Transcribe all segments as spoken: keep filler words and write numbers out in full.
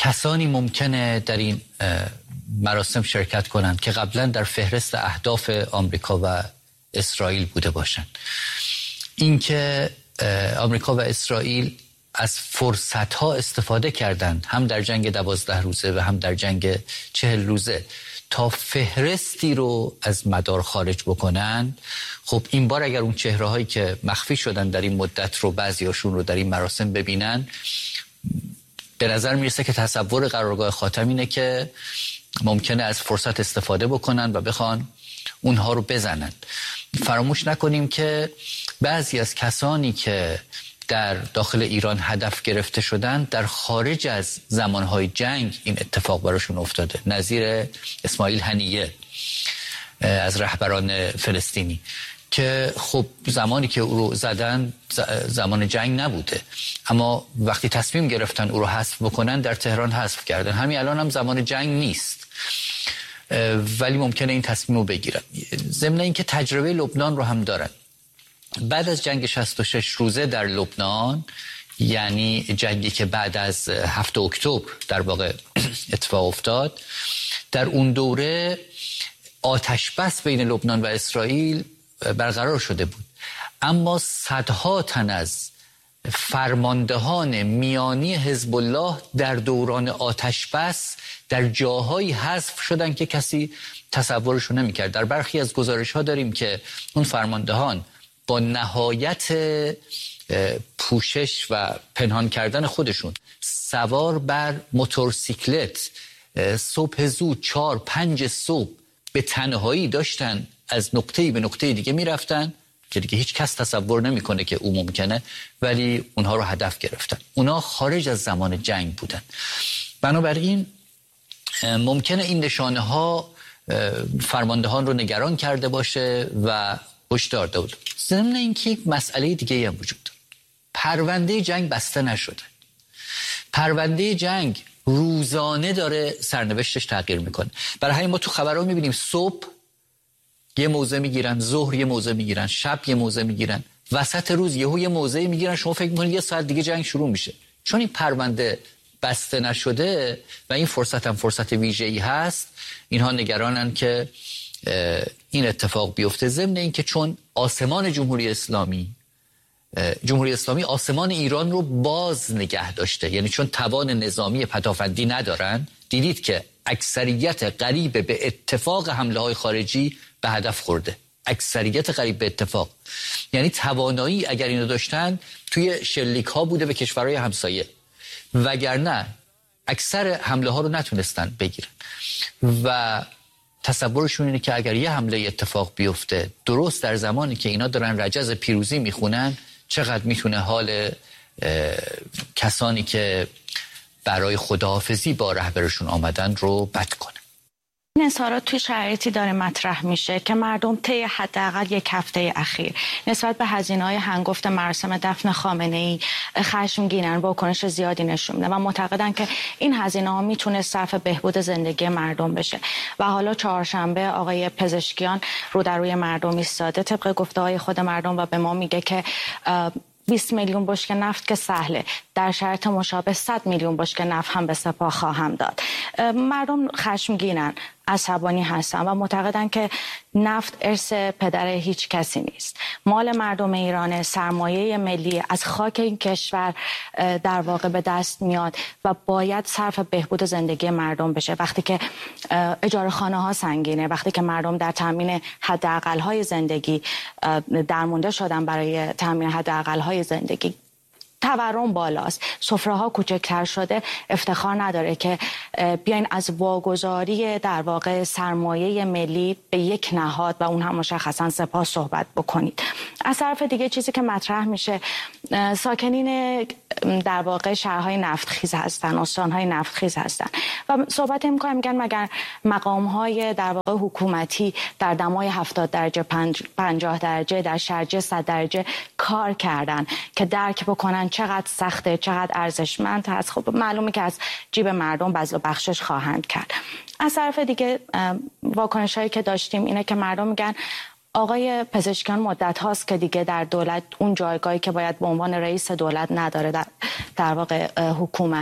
کسانی ممکنه در این مراسم شرکت کنند که قبلا در فهرست اهداف آمریکا و اسرائیل بوده باشند. اینکه آمریکا و اسرائیل از فرصت‌ها استفاده کردند، هم در جنگ دوازده روزه و هم در جنگ چهل روزه، تا فهرستی رو از مدار خارج بکنن. خب این بار اگر اون چهره‌هایی که مخفی شدن در این مدت رو بعضیاشون رو در این مراسم ببینن، به نظر میرسه که تصور قرارگاه خاتم اینه که ممکنه از فرصت استفاده بکنن و بخوان اونها رو بزنن. فراموش نکنیم که بعضی از کسانی که در داخل ایران هدف گرفته شدن در خارج از زمانهای جنگ این اتفاق براشون افتاده. نظیر اسماعیل هنیه از رهبران فلسطینی که خب زمانی که او رو زدن زمان جنگ نبوده، اما وقتی تصمیم گرفتن او رو حذف بکنن در تهران حذف کردن. همین الان هم زمان جنگ نیست ولی ممکنه این تصمیم رو بگیرن. ضمن این که تجربه لبنان رو هم دارن. بعد از جنگ شصت و شش روزه در لبنان، یعنی جنگی که بعد از هفتم اکتبر در واقع اتفاق افتاد، در اون دوره آتش بس بین لبنان و اسرائیل برقرار شده بود، اما صدها تن از فرماندهان میانی حزب الله در دوران آتش بس در جاهایی حذف شدن که کسی تصورشو نمی‌کرد. در برخی از گزارش‌ها داریم که اون فرماندهان با نهایت پوشش و پنهان کردن خودشون سوار بر موتورسیکلت صبح زود چهار پنج صبح به تنهایی داشتن از نقطه‌ای به نقطه دیگه میرفتن که دیگه هیچ کس تصور نمیکنه که او ممکنه، ولی اونها رو هدف گرفتن. اونها خارج از زمان جنگ بودن. بنابراین ممکنه این نشانه ها فرماندهان رو نگران کرده باشه و هشدار داده. ضمن اینکه یک مسئله دیگه هم وجود داره. پرونده جنگ بسته نشده. پرونده جنگ روزانه داره سرنوشتش تغییر میکنه. برای همین ما تو خبرها میبینیم صبح یه موضع میگیرن، ظهر یه موضع میگیرن، شب یه موضع میگیرن، وسط روز یهو یه موضع میگیرن، شما فکر میکنید یه ساعت دیگه جنگ شروع میشه. چون این پرونده بسته نشده و این فرصت هم فرصت ویژه‌ای هست، اینها نگرانن که این اتفاق بیفته. ضمن این که چون آسمان جمهوری اسلامی جمهوری اسلامی آسمان ایران رو باز نگه داشته، یعنی چون توان نظامی پدافندی ندارن، دیدید که اکثریت قریب به اتفاق حمله های خارجی به هدف خورده. اکثریت قریب به اتفاق، یعنی توانایی اگر اینو داشتن توی شلیک ها بوده به کشورهای همسایه، وگرنه اکثر حمله ها رو نتونستن بگیرن. و تصورشون اینه که اگر یه حمله اتفاق بیفته درست در زمانی که اینا دارن رجز پیروزی میخونن، چقدر میتونه حال کسانی که برای خداحافظی با رهبرشون آمدن رو بد کنه. این اظهارات توی شرایطی داره مطرح میشه که مردم طی حداقل یک هفته اخیر نسبت به هزینه‌های هنگفت مراسم دفن خامنه‌ای خشمگینن، واکنش زیادی نشون میدن و معتقدن که این هزینه‌ها میتونه صرف بهبود زندگی مردم بشه. و حالا چهارشنبه آقای پزشکیان رو در روی مردم ایستاده طبق گفته‌های خود مردم و به ما میگه که بیست میلیون بشکه نفت که سهله، در شرایط مشابه صد میلیون بشکه نفت هم به سپاه خواهم داد. مردم خشمگینن، عصبانی هستن و معتقدن که نفت ارث پدر هیچ کسی نیست. مال مردم ایران، سرمایه ملی از خاک این کشور در واقع به دست میاد و باید صرف بهبود زندگی مردم بشه. وقتی که اجاره خانه ها سنگینه، وقتی که مردم در تامین حداقل های زندگی درمونده شدن برای تامین حداقل های زندگی، تورم بالاست، سفره ها کوچکتر شده، افتخار نداره که بیاین از واگذاری در واقع سرمایه ملی به یک نهاد و اون هم مشخصا سپاه صحبت بکنید. از طرف دیگه چیزی که مطرح میشه، ساکنین در واقع شهرهای نفتخیز هستن، استانهای نفتخیز هستن و صحبت میکنن، میگن مگر مقامهای در واقع حکومتی در دمای هفتاد درجه، پنجاه درجه، در شرجه صد درجه کار کردن که درک بکنن چقدر سخته، چقدر ارزشمند هست. خب معلومه که از جیب مردم بذل و بخشش خواهند کرد. از طرف دیگه واکنشایی که داشتیم اینه که مردم میگن آقای پزشکیان مدت هاست که دیگه در دولت اون جایگاهی که باید به عنوان رئیس دولت نداره، در, در واقع حکومت،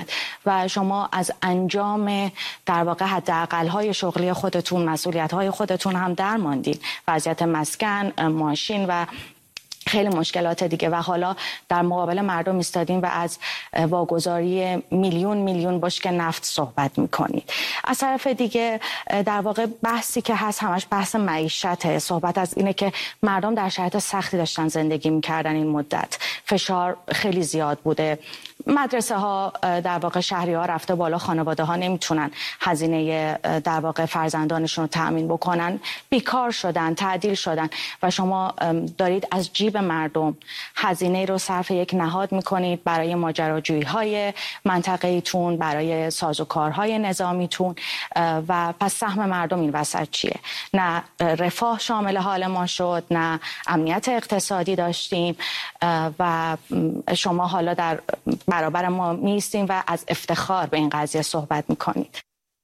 و شما از انجام در واقع حداقل‌های شغلی خودتون، مسئولیت‌های خودتون هم درماندین. وضعیت مسکن، ماشین و خیلی مشکلات دیگه و حالا در مقابل مردم ایستادین و از واگذاری میلیون میلیون بشکه نفت صحبت میکنید. از طرف دیگه در واقع بحثی که هست همش بحث معیشته. صحبت از اینه که مردم در شرایط سختی داشتن زندگی میکردن این مدت. فشار خیلی زیاد بوده. مدرسه ها در واقع شهری ها رفته بالا، خانواده ها نمیتونن هزینه در واقع فرزندانشون رو تأمین بکنن، بیکار شدن، تعدیل شدن و شما دارید از جیب مردم هزینه رو صرف یک نهاد میکنید برای ماجراجویی های منطقه‌ایتون، برای سازوکارهای نظامیتون و پس سهم مردم این وسط چیه؟ نه رفاه شامل حال ما شد، نه امنیت اقتصادی داشتیم و شما حالا در برابر ما میستیم و از افتخار به این قضیه صحبت میکنید.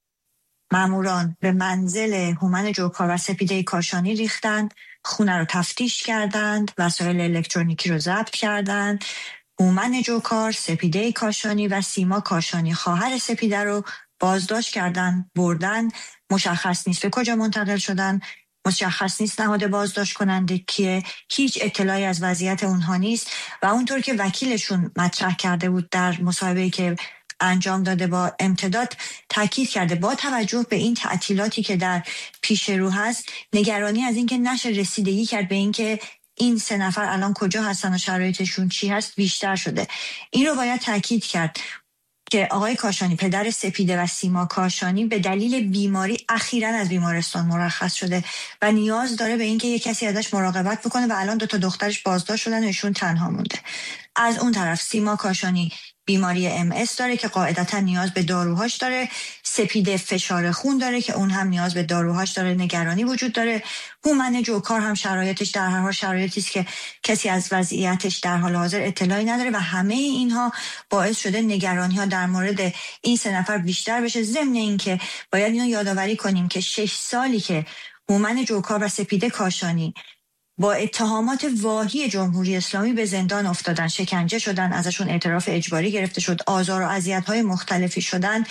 ماموران به منزل هومن جوکار و سپیده کاشانی ریختند، خونه رو تفتیش کردند، وسایل الکترونیکی رو ضبط کردند. هومن جوکار، سپیده کاشانی و سیما کاشانی خواهر سپیده رو بازداشت کردند، بردن. مشخص نیست به کجا منتقل شدن، مشخص نیست نهاد بازداشت کننده کیه، هیچ اطلاعی از وضعیت اونها نیست و اونطور که وکیلشون مطرح کرده بود در مصاحبه‌ای که انجام داده با امتداد تاکید کرده با توجه به این تعطیلاتی که در پیش رو هست، نگرانی از اینکه نشه رسیدگی کرد به اینکه این سه نفر الان کجا هستن و شرایطشون چی هست بیشتر شده. این رو باید تاکید کرد که آقای کاشانی، پدر سپیده و سیما کاشانی، به دلیل بیماری اخیراً از بیمارستان مرخص شده و نیاز داره به اینکه یک کسی ازش مراقبت بکنه و الان دو تا دخترش بازداشت شدن و ایشون تنها مونده. از اون طرف سیما کاشانی بیماری ام اس داره که قاعدتا نیاز به داروهاش داره. سپیده فشار خون داره که اون هم نیاز به داروهاش داره، نگرانی وجود داره. هومن جوکار هم شرایطش در هر حال شرایطی است که کسی از وضعیتش در حال حاضر اطلاعی نداره و همه اینها باعث شده نگرانی ها در مورد این سه نفر بیشتر بشه. ضمن اینکه باید اینو یادآوری کنیم که شش سالی که هومن جوکار و سپیده کاشانی با اتهامات واهی جمهوری اسلامی به زندان افتادن، شکنجه شدن، ازشون اعتراف اجباری گرفته شد، آزار و اذیت‌های مختلفی شدن،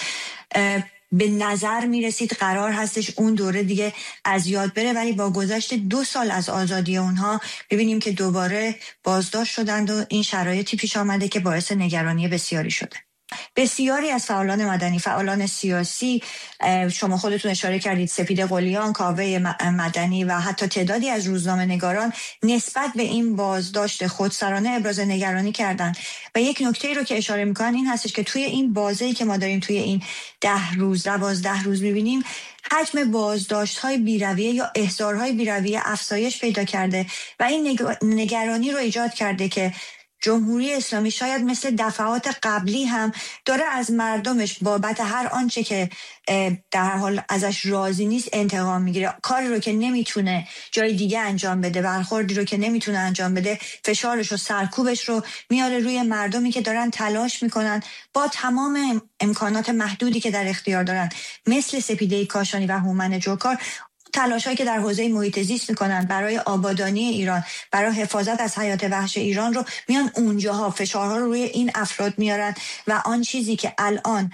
به نظر میرسید قرار هستش اون دوره دیگه از یاد بره، ولی با گذشت دو سال از آزادی اونها ببینیم که دوباره بازداشت شدند و این شرایطی پیش آمده که باعث نگرانی بسیاری شده. بسیاری از فعالان مدنی، فعالان سیاسی، شما خودتون اشاره کردید، سپیده قلیان، کاوه مدنی و حتی تعدادی از روزنامه نگاران نسبت به این بازداشت خودسرانه ابراز نگرانی کردند و یک نکته رو که اشاره میکنن این هستش که توی این بازه‌ای که ما داریم توی این ده روز دوازده روز میبینیم حجم بازداشت‌های بی‌رویه یا احضارهای بی‌رویه افزایش پیدا کرده و این نگرانی رو ایجاد کرده که جمهوری اسلامی شاید مثل دفعات قبلی هم داره از مردمش بابت هر آنچه که در حال ازش راضی نیست انتقام میگیره. کاری رو که نمیتونه جای دیگه انجام بده، برخوردی رو که نمیتونه انجام بده، فشارش و سرکوبش رو میاره روی مردمی که دارن تلاش میکنن با تمام امکانات محدودی که در اختیار دارن، مثل سپیده کاشانی و هومن جوکار، تلاشایی که در حوزه محیط زیست میکنن برای آبادانی ایران، برای حفاظت از حیات وحش ایران رو میان اونجاها فشارها رو روی این افراد میارن و آن چیزی که الان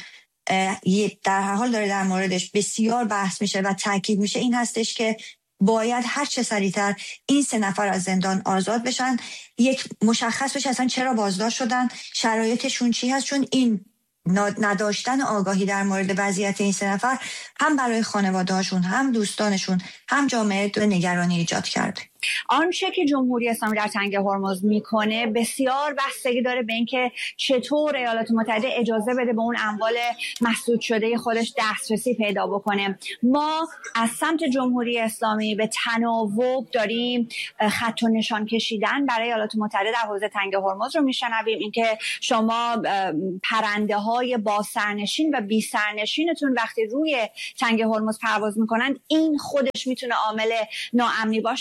در هر حال داره در موردش بسیار بحث میشه و تاکید میشه این هستش که باید هر چه سریعتر این سه نفر از زندان آزاد بشن، یک مشخص بشه اصلا چرا بازداشت شدن، شرایطشون چی هست، چون این نداشتن آگاهی در مورد وضعیت این سه نفر هم برای خانواده‌هاشون، هم دوستانشون، هم جامعه نگرانی ایجاد کرده. آنچه که جمهوری اسلامی در تنگ هرمز میکنه بسیار بستگی داره به اینکه چطور ایالات متحده اجازه بده به اون اموال مسدود شده خودش دسترسی پیدا بکنه. ما از سمت جمهوری اسلامی به تناوب داریم خط و نشان کشیدن برای ایالات متحده در حوزه تنگ هرمز رو میشنویم. اینکه شما پرنده های با سرنشین و بی سرنشینتون وقتی روی تنگ هرمز پرواز میکنن، این خودش میتونه عامل ناامنی باشه. این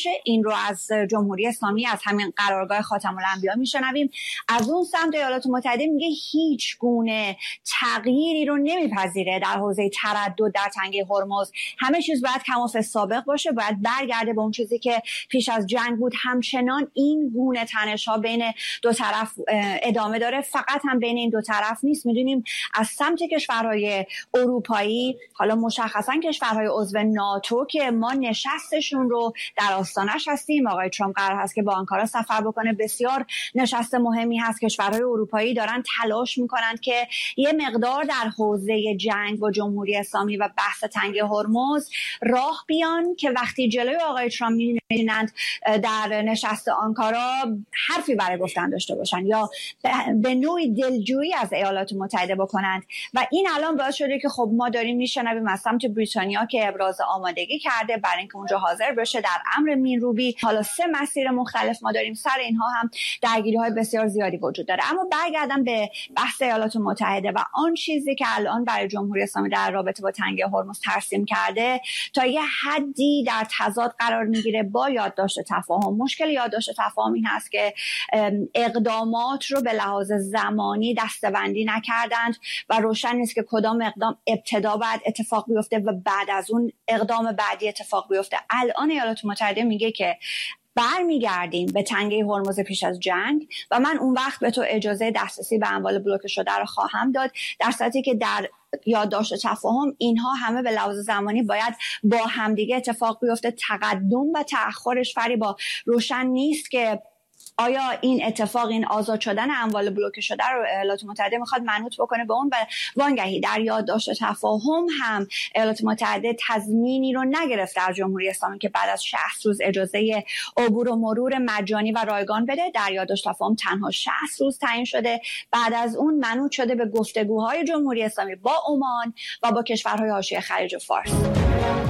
رو از جمهوری اسلامی، از همین قرارگاه خاتم الانبیا میشنویم. از اون سمت ایالات متحده میگه هیچ گونه تغییری رو نمیپذیره در حوزه تردد در تنگه هرمز. همه چیز باید کماف سابق باشه، باید برگرده به اون چیزی که پیش از جنگ بود. همچنان این گونه تنش‌ها بین دو طرف ادامه داره. فقط هم بین این دو طرف نیست، میدونیم از سمت کشورهای اروپایی، حالا مشخصا کشورهای عضو ناتو که ما نشستشون رو در آستانش هستیم. آقای ترامپ قرار هست که با آنکارا سفر بکنه. بسیار نشست مهمی هست. کشورهای اروپایی دارن تلاش میکنن که یه مقدار در حوزه جنگ با جمهوری اسلامی و بحث تنگه هرمز راه بیان که وقتی جلوی آقای ترامپ می‌بینند در نشست آنکارا حرفی برای گفتن داشته باشن یا به نوعی دلجویی از ایالات متحده بکنند. و این الان باعث شده که خب ما داریم میشنویم از سمت بریتانیا که ابراز آمادگی کرده برای اینکه اونجا حاضر بشه در امر مینروبی. حالا سه مسیر مختلف ما داریم، سر اینها هم درگیری‌های بسیار زیادی وجود داره. اما برگردم به بحث ایالات متحده و آن چیزی که الان برای جمهوری اسلامی در رابطه با تنگه هرمز ترسیم کرده تا یه حدی در تضاد قرار میگیره با یادداشت تفاهم. مشکل یادداشت تفاهم این هست که اقدامات رو به لحاظ زمانی دسته‌بندی نکردند و روشن نیست که کدام اقدام ابتدا بعد اتفاق بیفته و بعد از اون اقدام بعدی اتفاق بیفته. الان ایالات متحده میگه که برمیگردیم به تنگه هرمز پیش از جنگ و من اون وقت به تو اجازه دسترسی به اموال بلوکه شده رو خواهم داد، در صورتی که در یادداشت تفاهم اینها همه به لحاظ زمانی باید با همدیگه اتفاق بیفته. تقدم و تأخرش فریبا روشن نیست که آیا این اتفاق، این آزاد شدن اموال بلوکه شده رو ایالات متحده میخواد منوط بکنه به اون. و وانگهی در یادداشت تفاهم هم ایالات متحده تضمینی رو نگرفت در جمهوری اسلامی که بعد از شصت روز اجازه عبور و مرور مجانی و رایگان بده. در یادداشت تفاهم تنها شصت روز تعیین شده. بعد از اون منوط شده به گفتگوهای جمهوری اسلامی با عمان و با کشورهای حاشیه خلیج فارس.